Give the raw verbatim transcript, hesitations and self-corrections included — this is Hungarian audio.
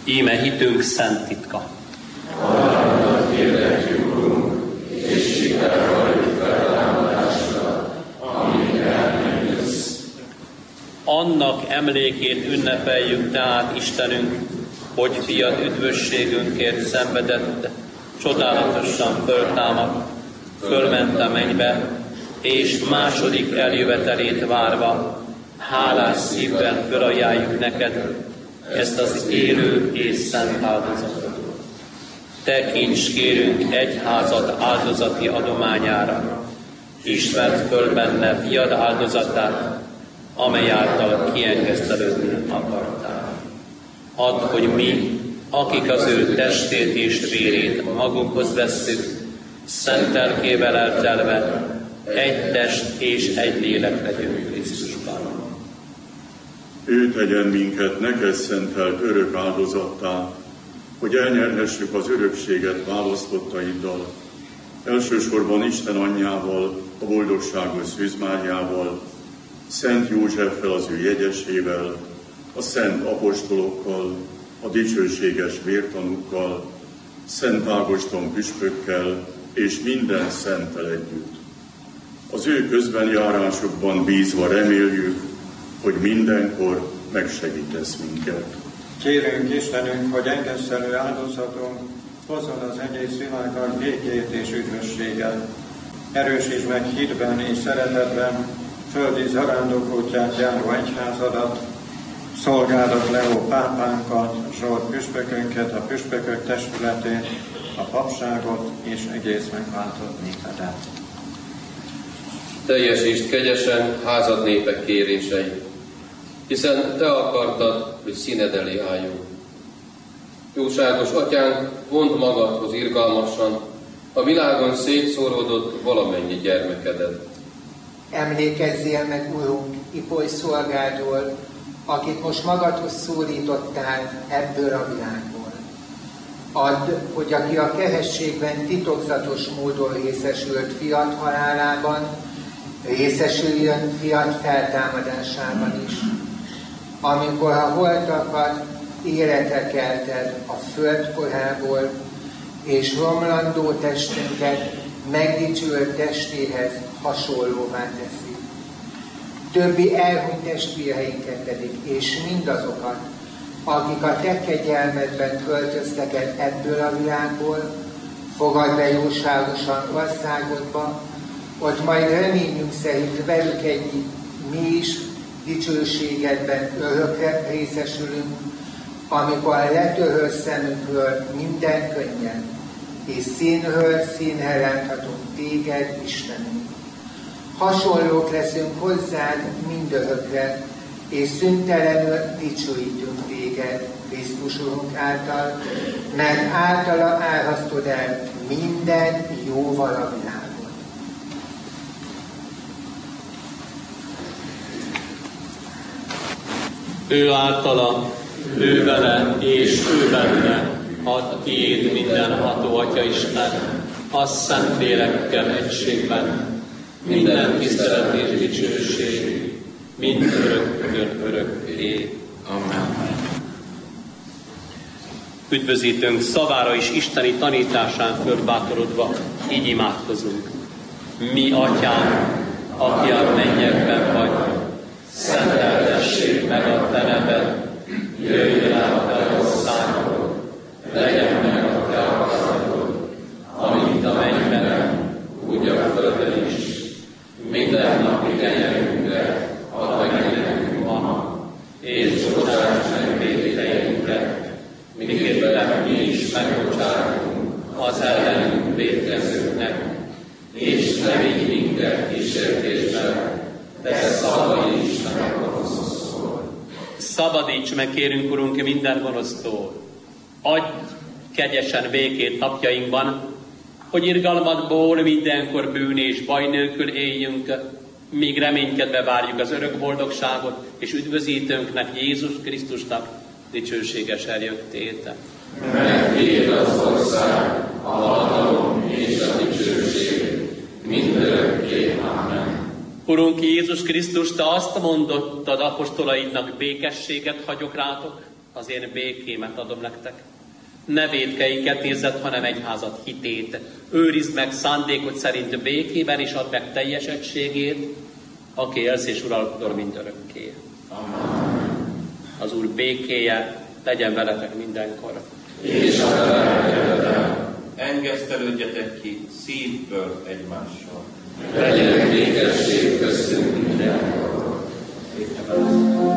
Íme hitünk szent titka. Halálnak hirdetjük, Urunk, és siker valljuk feltámadásra, amíg el nem jössz. Annak emlékét ünnepeljük tehát, Istenünk, hogy fiad üdvösségünkért szenvedett, csodálatosan föltámadt, fölment a mennybe, és második eljövetelét várva, hálás szívvel fölajánljuk neked ezt az élő és szent áldozatot. Tekints, kérünk, egyházad áldozati adományára, ismert föl benne fiad áldozatát, amely által kiengesztelődni akartál. Add, hogy mi, akik az ő testét és vérét magunkhoz vesszük, szent lelkével eltelve, egy test és egy lélek legyünk Krisztusban. Ő tegyen minket neked szentelt örök áldozattá, hogy elnyerhessük az örökséget választottaiddal, elsősorban Isten anyjával, a boldogságos Szűz Máriával, Szent Józseffel, az ő jegyesével, a szent apostolokkal, a dicsőséges vértanúkkal, Szent Ágoston püspökkel és minden szenttel együtt. Az ő közben járásukban bízva reméljük, hogy mindenkor megsegítesz minket. Kérünk Istenünk, hogy engesztelő áldozatunk hozzon az egész világnak békét és üdvösséget. Erősítsd meg hitben és szeretetben földi zarándokútját járó egyházadat, szolgálat Leó pápánkat, Zsolt püspökönket, a püspökök testületét, a papságot és egész megváltott népedet. Teljesítsd kegyesen házad népek kéréseit, hiszen te akartad, hogy színed elé álljunk. Jóságos atyánk, vondd magadhoz irgalmasan a világon szétszóródott valamennyi gyermekedet. Emlékezzél meg, Urunk, ipoly szolgádról, akit most magadhoz szólítottál ebből a világból. Add, hogy aki a kehességben titokzatos módon részesült fiat halálában, részesüljön fiat feltámadásában is. Amikor a holtakat életre kelted a föld korából, és romlandó testünket megdicsült testéhez hasonlóvá teszi. Többi elhunyt testvéreinket pedig, és mindazokat, akik a te kegyelmedben költöztek el ebből a világból, fogadd be jóságosan országodba, ott majd reményünk szerint velük együtt mi is dicsőségedben örökre részesülünk, amikor letöröl szemünkről minden könnyed, és színről színre láthatunk téged, Istenünk. Hasonlók leszünk hozzád mindörökre, és szüntelenül dicsőítünk téged Krisztus Urunk által, mert általa árasztod el minden jóval a világot. Ő általa, ő vele és ő benne, ad tiéd mindenható Atya Isten, a szent lélekkel egységben, minden tisztelet és dicsőség, mind örökkön örökké. Amen. Üdvözítőnk szavára és isteni tanításán fölbátorodva, így imádkozunk. Mi, Atyánk, aki a mennyekben vagy, szenteltessék meg a te neved, jöjjön el a te országod, legyen meg a te akaratod, amint a mennyben, úgy a földön is. Minden napi kenyerünket add meg nekünk ma, és bocsáss meg vétkeinket, miképpen mi is megbocsátunk az ellenünk vétkezőknek, és ne vigy minket kísértésbe, de szabadíts meg a gonosztól. Szabadíts meg, kérünk, Urunk, minden gonosztól. Adj kegyesen békét napjainkban, hogy irgalmadból mindenkor bűn és baj nélkül éljünk, míg reménykedve várjuk az örök boldogságot, és üdvözítőnknek, Jézus Krisztusnak dicsőséges eljöttét. Mert tiéd az ország, a hatalom és a dicsőség, mindörökké. Amen. Urunk Jézus Krisztus, te azt mondottad apostolaidnak, békességet hagyok rátok, Az én békémet adom nektek. Ne vétkeiket érzed, hanem egyházat hitét. Őrizd meg szándékod szerint békében, és add meg teljes egységét, aki élsz és uralkodol mindörökké. Az Úr békéje legyen veletek mindenkor. És a lelkeddel. Engesztelődjetek ki szívből egymással. Legyen békesség köztünk mindenkor.